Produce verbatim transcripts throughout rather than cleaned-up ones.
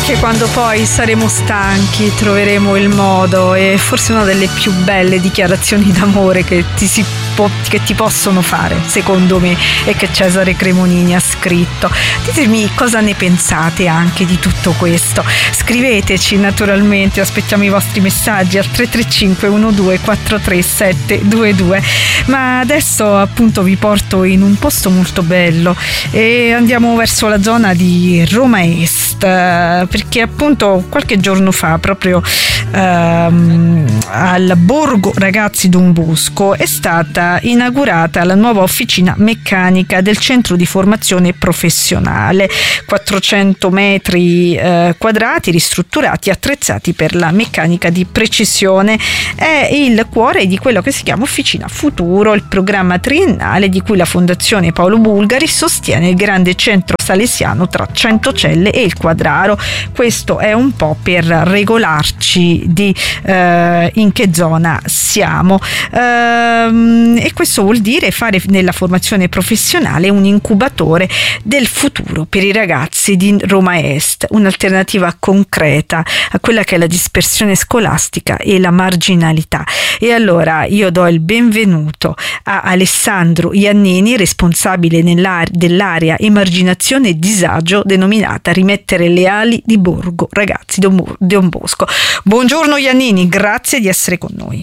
Anche quando poi saremo stanchi troveremo il modo, e forse una delle più belle dichiarazioni d'amore che ti, si po- che ti possono fare, secondo me, e che Cesare Cremonini ha scritto. Ditemi cosa ne pensate anche di tutto questo. Scriveteci, naturalmente, aspettiamo i vostri messaggi al tre tre cinque uno due quattro tre sette due due. Ma adesso appunto vi porto in un posto molto bello e andiamo verso la zona di Roma Est, perché appunto qualche giorno fa, proprio ehm, al Borgo Ragazzi Don Bosco, è stata inaugurata la nuova officina meccanica del centro di formazione professionale, quattrocento metri eh, quadrati ristrutturati, attrezzati per la meccanica di precisione. È il cuore di quello che si chiama Officina Futuro, il programma triennale di cui la Fondazione Paolo Bulgari sostiene il grande centro salesiano tra Centocelle e il Quadraro. Questo è un po' per regolarci di eh, in che zona siamo, ehm, e questo vuol dire fare nella formazione professionale un incubatore del futuro per i ragazzi di Roma Est, un'alternativa concreta a quella che è la dispersione scolastica e la marginalità. E allora io do il benvenuto a Alessandro Iannini, responsabile nell'area, dell'area emarginazione e disagio denominata Rimettere le ali di Borgo Ragazzi Don Bosco. Buongiorno Iannini, grazie di essere con noi.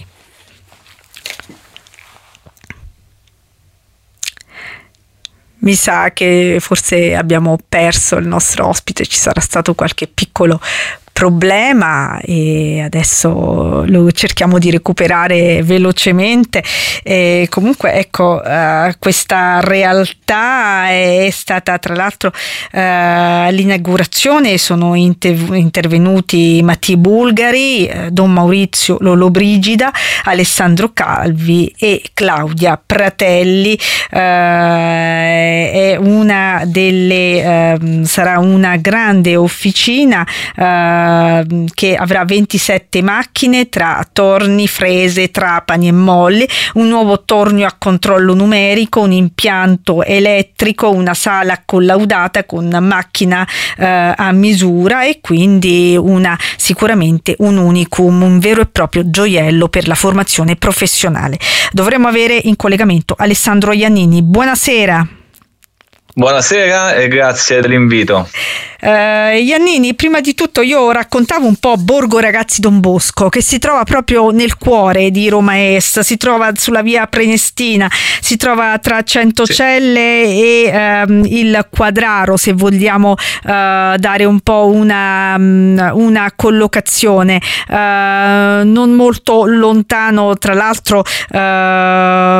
Mi sa che forse abbiamo perso il nostro ospite, ci sarà stato qualche piccolo problema e adesso lo cerchiamo di recuperare velocemente. E comunque ecco, uh, questa realtà è stata, tra l'altro, uh, all'inaugurazione sono inter- intervenuti Mattia Bulgari, uh, Don Maurizio Lollobrigida, Alessandro Calvi e Claudia Pratelli. Uh, è una delle uh, sarà una grande officina uh, che avrà ventisette macchine tra torni, frese, trapani e molli, un nuovo tornio a controllo numerico, un impianto elettrico, una sala collaudata con macchina eh, a misura, e quindi una sicuramente un unicum, un vero e proprio gioiello per la formazione professionale. Dovremmo avere in collegamento Alessandro Iannini. Buonasera. Buonasera e grazie dell'invito. Uh, Iannini, prima di tutto io raccontavo un po' Borgo Ragazzi Don Bosco, che si trova proprio nel cuore di Roma Est, si trova sulla via Prenestina, si trova tra Centocelle sì. e um, il Quadraro, se vogliamo uh, dare un po' una, um, una collocazione, uh, non molto lontano, tra l'altro uh, dalla,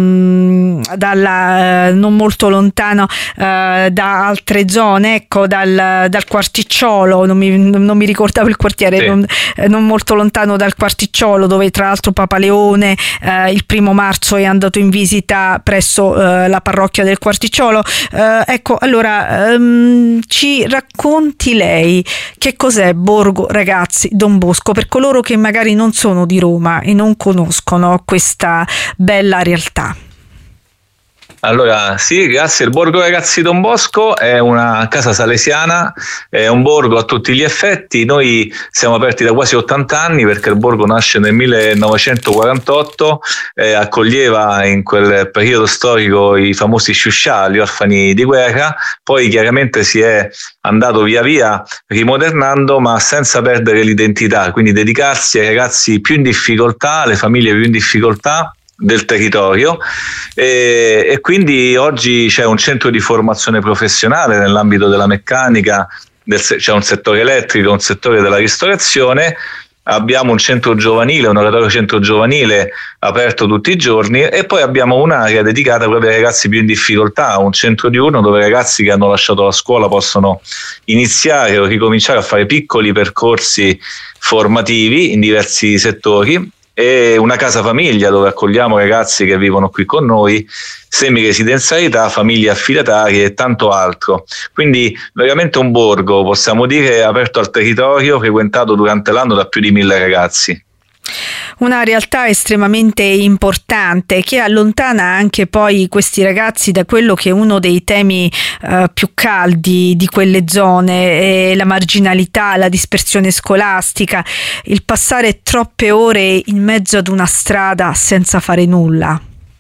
uh, non molto lontano uh, da altre zone, ecco, dal dal Quarticciolo, non mi, non mi ricordavo il quartiere, sì. non, eh, non molto lontano dal Quarticciolo, dove tra l'altro Papa Leone eh, il primo marzo è andato in visita presso eh, la parrocchia del Quarticciolo. Eh, ecco, allora ehm, ci racconti lei che cos'è Borgo Ragazzi Don Bosco per coloro che magari non sono di Roma e non conoscono questa bella realtà. Allora, sì, grazie. Il Borgo Ragazzi Don Bosco è una casa salesiana, è un borgo a tutti gli effetti. Noi siamo aperti da quasi ottanta anni, perché il borgo nasce nel millenovecentoquarantotto, eh, accoglieva in quel periodo storico i famosi sciuscià, gli orfani di guerra. Poi chiaramente si è andato via via rimodernando, ma senza perdere l'identità, quindi dedicarsi ai ragazzi più in difficoltà, alle famiglie più in difficoltà del territorio, e, e quindi oggi c'è un centro di formazione professionale nell'ambito della meccanica, del, c'è un settore elettrico, un settore della ristorazione, abbiamo un centro giovanile, un oratorio centro giovanile aperto tutti i giorni, e poi abbiamo un'area dedicata proprio ai ragazzi più in difficoltà, un centro diurno dove ragazzi che hanno lasciato la scuola possono iniziare o ricominciare a fare piccoli percorsi formativi in diversi settori, e una casa famiglia dove accogliamo ragazzi che vivono qui con noi, semiresidenzialità, famiglie affidatarie e tanto altro. Quindi veramente un borgo, possiamo dire, aperto al territorio, frequentato durante l'anno da più di mille ragazzi. Una realtà estremamente importante che allontana anche poi questi ragazzi da quello che è uno dei temi eh, più caldi di quelle zone, eh, la marginalità, la dispersione scolastica, il passare troppe ore in mezzo ad una strada senza fare nulla.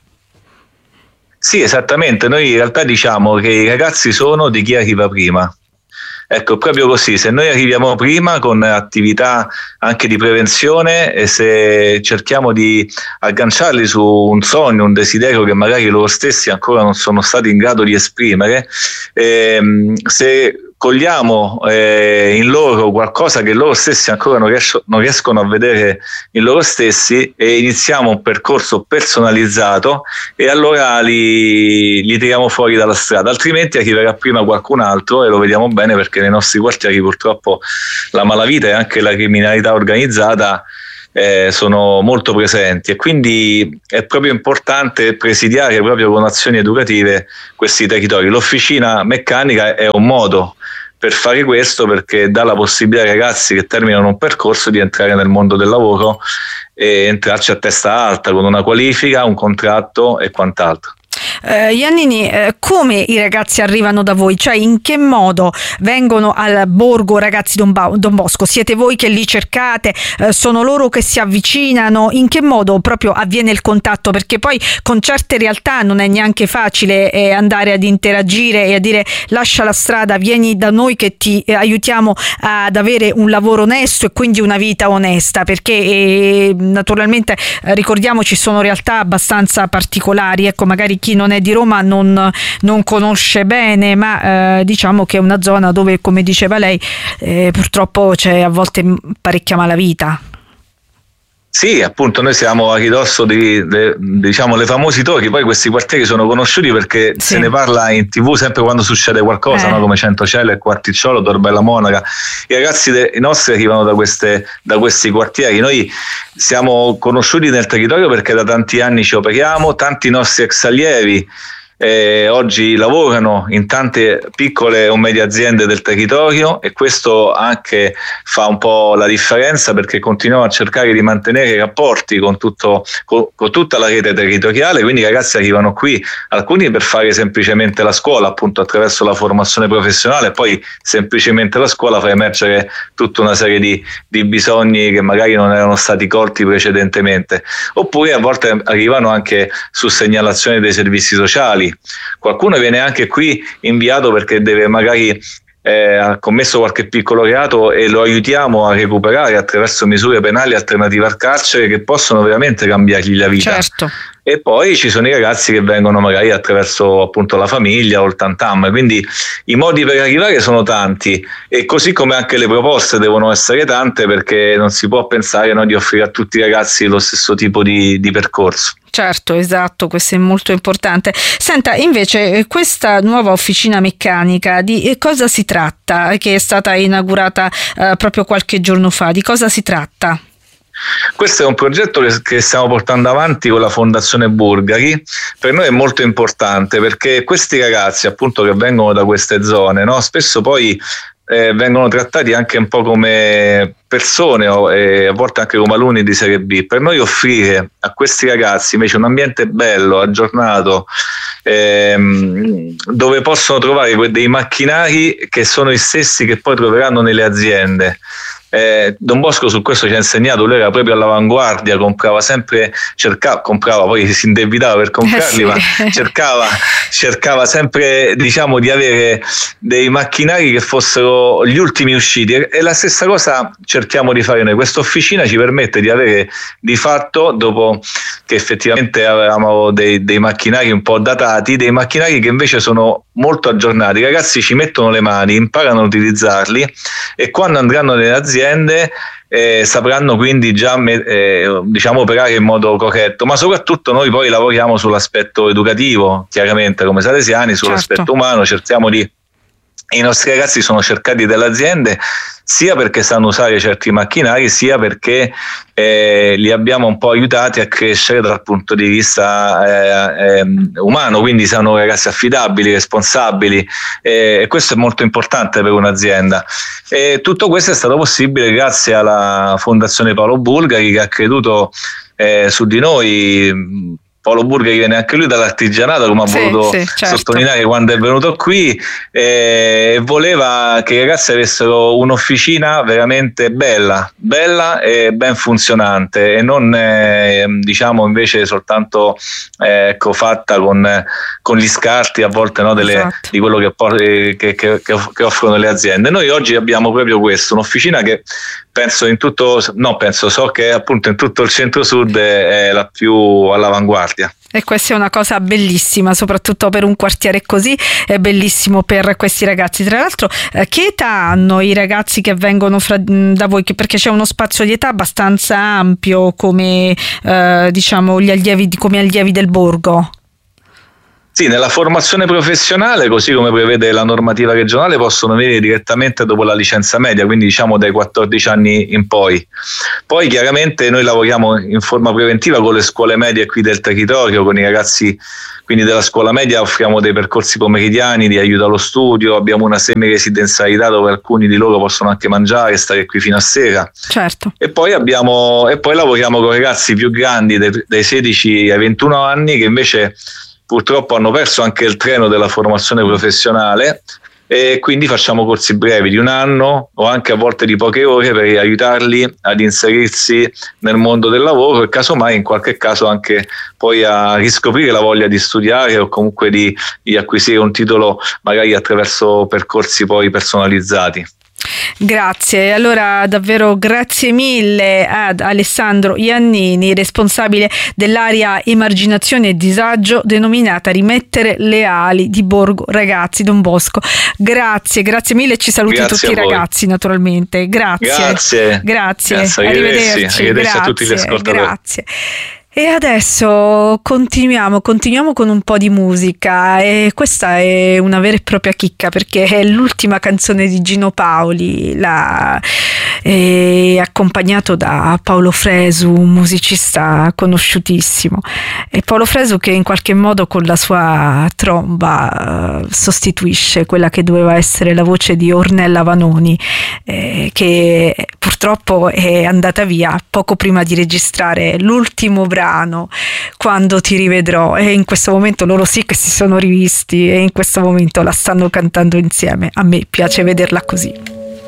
Sì, esattamente, noi in realtà diciamo che i ragazzi sono di chi arriva prima. Ecco, proprio così, se noi arriviamo prima con attività anche di prevenzione e se cerchiamo di agganciarli su un sogno, un desiderio che magari loro stessi ancora non sono stati in grado di esprimere, ehm, se cogliamo eh, in loro qualcosa che loro stessi ancora non, riesco, non riescono a vedere in loro stessi, e iniziamo un percorso personalizzato, e allora li, li tiriamo fuori dalla strada, altrimenti arriverà prima qualcun altro, e lo vediamo bene perché nei nostri quartieri purtroppo la malavita e anche la criminalità organizzata Eh, sono molto presenti, e quindi è proprio importante presidiare proprio con azioni educative questi territori. L'officina meccanica è un modo per fare questo, perché dà la possibilità ai ragazzi che terminano un percorso di entrare nel mondo del lavoro e entrarci a testa alta con una qualifica, un contratto e quant'altro. Uh, Iannini, uh, come i ragazzi arrivano da voi? Cioè, in che modo vengono al borgo Ragazzi Don, ba- Don Bosco? Siete voi che li cercate? Uh, sono loro che si avvicinano? In che modo proprio avviene il contatto? Perché poi con certe realtà non è neanche facile eh, andare ad interagire e a dire lascia la strada, vieni da noi che ti eh, aiutiamo ad avere un lavoro onesto e quindi una vita onesta, perché eh, naturalmente eh, ricordiamoci sono realtà abbastanza particolari, ecco, magari chi non è di Roma non, non conosce bene, ma eh, diciamo che è una zona dove, come diceva lei, eh, purtroppo c'è a volte parecchia malavita. Sì, appunto, noi siamo a ridosso di, de, diciamo, le famosi torri. Poi questi quartieri sono conosciuti perché sì, se ne parla in tv sempre quando succede qualcosa, eh. no? Come Centocelle, Quarticciolo, Tor Bella Monaca. I ragazzi de, i nostri arrivano da, queste, da questi quartieri. Noi siamo conosciuti nel territorio perché da tanti anni ci operiamo, tanti nostri ex allievi Eh, oggi lavorano in tante piccole o medie aziende del territorio, e questo anche fa un po' la differenza, perché continuiamo a cercare di mantenere i rapporti con, tutto, con, con tutta la rete territoriale. Quindi i ragazzi arrivano qui, alcuni per fare semplicemente la scuola, appunto attraverso la formazione professionale, poi semplicemente la scuola fa emergere tutta una serie di, di bisogni che magari non erano stati colti precedentemente, oppure a volte arrivano anche su segnalazione dei servizi sociali. Qualcuno viene anche qui inviato perché deve magari eh, ha commesso qualche piccolo reato, e lo aiutiamo a recuperare attraverso misure penali alternative al carcere che possono veramente cambiargli la vita. Certo. E poi ci sono i ragazzi che vengono magari attraverso appunto la famiglia o il tantam, quindi i modi per arrivare sono tanti, e così come anche le proposte devono essere tante, perché non si può pensare, no, di offrire a tutti i ragazzi lo stesso tipo di, di percorso. Certo, esatto, questo è molto importante. Senta, invece, questa nuova officina meccanica, di cosa si tratta, che è stata inaugurata eh, proprio qualche giorno fa? Di cosa si tratta? Questo è un progetto che, che stiamo portando avanti con la Fondazione Burgari. Per noi è molto importante perché questi ragazzi, appunto, che vengono da queste zone, no, spesso poi eh, vengono trattati anche un po' come persone o eh, a volte anche come alunni di serie B. Per noi offrire a questi ragazzi invece un ambiente bello, aggiornato, ehm, dove possono trovare dei macchinari che sono gli stessi che poi troveranno nelle aziende. Eh, Don Bosco su questo ci ha insegnato, lui era proprio all'avanguardia, comprava sempre, cercava, comprava, poi si indebitava per comprarli, eh sì. ma cercava, cercava sempre, diciamo, di avere dei macchinari che fossero gli ultimi usciti, e la stessa cosa cerchiamo di fare noi. Questa officina ci permette di avere di fatto, dopo che effettivamente avevamo dei, dei macchinari un po' datati, dei macchinari che invece sono molto aggiornati. I ragazzi ci mettono le mani, imparano a utilizzarli, e quando andranno nelle aziende Eh, sapranno quindi già eh, diciamo operare in modo corretto. Ma soprattutto noi poi lavoriamo sull'aspetto educativo, chiaramente come salesiani, sull'aspetto certo. umano, cerchiamo di i nostri ragazzi sono cercati dalle aziende sia perché sanno usare certi macchinari, sia perché eh, li abbiamo un po' aiutati a crescere dal punto di vista eh, eh, umano, quindi sono ragazzi affidabili, responsabili, eh, e questo è molto importante per un'azienda. E tutto questo è stato possibile grazie alla Fondazione Paolo Bulgari, che ha creduto eh, su di noi. Paolo Bulgari viene anche lui dall'artigianato, come ha sì, voluto sì, certo. sottolineare quando è venuto qui, e eh, voleva che i ragazzi avessero un'officina veramente bella, bella e ben funzionante, e non eh, diciamo invece soltanto eh, ecco, fatta con, con gli scarti a volte, no, delle, esatto. di quello che, che, che, che offrono le aziende. Noi oggi abbiamo proprio questo, un'officina che penso in tutto, no penso, so che appunto in tutto il centro-sud è la più all'avanguardia. E questa è una cosa bellissima, soprattutto per un quartiere così, è bellissimo per questi ragazzi. Tra l'altro, eh, che età hanno i ragazzi che vengono fra, da voi? Perché c'è uno spazio di età abbastanza ampio come eh, diciamo gli allievi, come allievi del borgo. Sì, nella formazione professionale, così come prevede la normativa regionale, possono venire direttamente dopo la licenza media, quindi diciamo dai quattordici anni in poi. Poi chiaramente noi lavoriamo in forma preventiva con le scuole medie qui del territorio, con i ragazzi quindi della scuola media offriamo dei percorsi pomeridiani di aiuto allo studio, abbiamo una semiresidenzialità dove alcuni di loro possono anche mangiare e stare qui fino a sera. Certo. E poi abbiamo e poi lavoriamo con ragazzi più grandi dai, dai sedici ai ventuno anni, che invece purtroppo hanno perso anche il treno della formazione professionale, e quindi facciamo corsi brevi di un anno o anche a volte di poche ore per aiutarli ad inserirsi nel mondo del lavoro e casomai in qualche caso anche poi a riscoprire la voglia di studiare o comunque di, di acquisire un titolo magari attraverso percorsi poi personalizzati. Grazie, allora davvero grazie mille ad Alessandro Iannini, responsabile dell'area emarginazione e disagio denominata Rimettere le ali di Borgo Ragazzi Don Bosco. Grazie, grazie mille, ci saluti grazie tutti i ragazzi naturalmente. Grazie. Grazie. Grazie. Grazie. Arrivederci. Arrivederci grazie. a tutti gli ascoltatori. Grazie. E adesso continuiamo, continuiamo con un po' di musica, e questa è una vera e propria chicca perché è l'ultima canzone di Gino Paoli, la, è accompagnato da Paolo Fresu, un musicista conosciutissimo, e Paolo Fresu che in qualche modo con la sua tromba uh, sostituisce quella che doveva essere la voce di Ornella Vanoni, eh, che purtroppo è andata via poco prima di registrare l'ultimo brano, Quando ti rivedrò, e in questo momento loro sì che si sono rivisti e in questo momento la stanno cantando insieme. A me piace vederla così.